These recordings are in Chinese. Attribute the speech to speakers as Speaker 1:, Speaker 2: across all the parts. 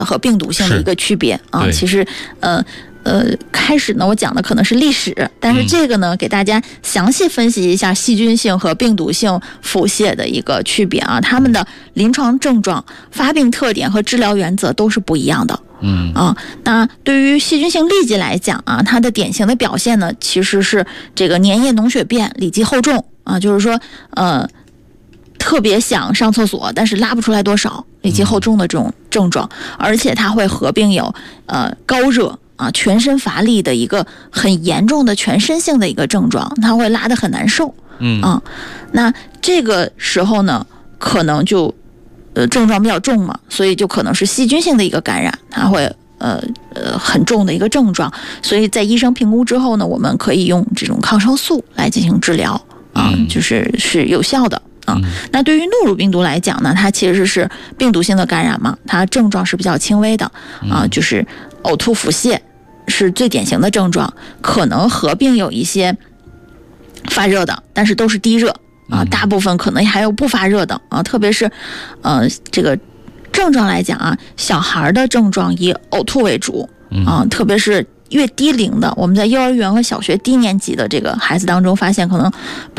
Speaker 1: 和病毒性的一个区别啊。其实开始呢，我讲的可能是历史，但是这个呢，给大家详细分析一下细菌性和病毒性腹泻的一个区别啊，它们的临床症状、发病特点和治疗原则都是不一样的。那对于细菌性痢疾来讲啊，它的典型的表现呢，其实是这个粘液脓血便、里积厚重啊，就是说特别想上厕所，但是拉不出来多少，里积厚重的这种症状，而且它会合并有高热啊、全身乏力的一个很严重的全身性的一个症状，它会拉得很难受。那这个时候呢，可能就症状比较重嘛，所以就可能是细菌性的一个感染，它会很重的一个症状，所以在医生评估之后呢，我们可以用这种抗生素来进行治疗啊，是有效的。那对于诺如病毒来讲呢，它其实是病毒性的感染嘛，它症状是比较轻微的啊，就是呕吐、腹泻是最典型的症状，可能合并有一些发热的，但是都是低热啊，大部分可能还有不发热的啊，特别是这个症状来讲啊，小孩的症状以呕吐为主啊，特别是越低龄的，我们在幼儿园和小学低年级的这个孩子当中发现，可能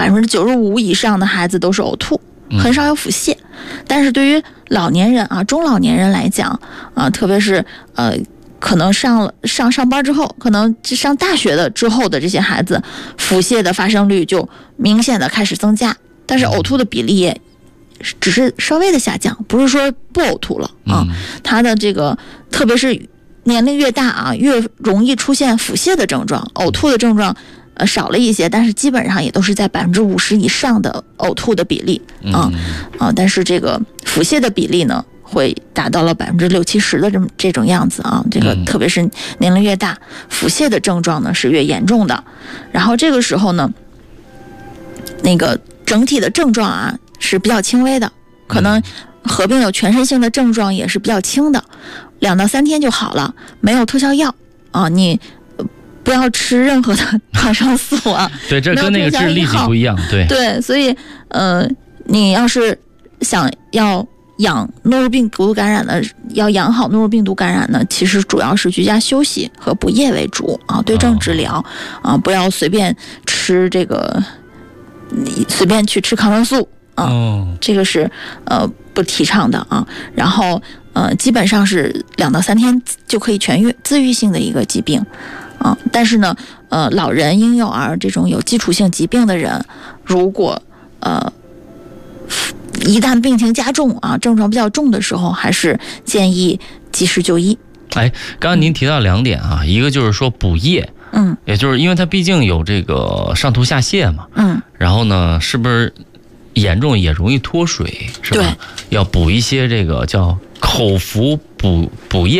Speaker 1: 95%以上的孩子都是呕吐，很少有腹泻。但是对于老年人啊、中老年人来讲啊，特别是可能上班之后，可能上大学的之后的这些孩子，腹泻的发生率就明显的开始增加，但是呕吐的比例也只是稍微的下降，不是说不呕吐了啊。它的这个特别是年龄越大啊，越容易出现腹泻的症状，呕吐的症状少了一些，但是基本上也都是在50%以上的呕吐的比例但是这个腹泻的比例呢，会达到了60-70%的这种样子啊。这个特别是年龄越大，腹泻的症状呢是越严重的。然后这个时候呢，那个整体的症状啊是比较轻微的，可能合并有全身性的症状也是比较轻的，2到3天就好了，没有特效药啊，你不要吃任何的抗生素啊。
Speaker 2: 对，这跟那个治痢疾不一样。
Speaker 1: 对，所以你要是想要养诺如病毒感染的，要养好诺如病毒感染呢，其实主要是居家休息和补液为主啊，对症治疗啊，不要随便吃这个，随便去吃抗生素啊，这个是不提倡的啊。然后基本上是2到3天就可以痊愈，自愈性的一个疾病啊。但是呢，老人、婴幼儿这种有基础性疾病的人，如果一旦病情加重啊，症状比较重的时候，还是建议及时就医。
Speaker 2: 刚刚您提到2点啊，一个就是说补液，也就是因为它毕竟有这个上吐下泻嘛，然后呢，是不是严重也容易脱水，是吧？对，要补一些这个叫口服补液。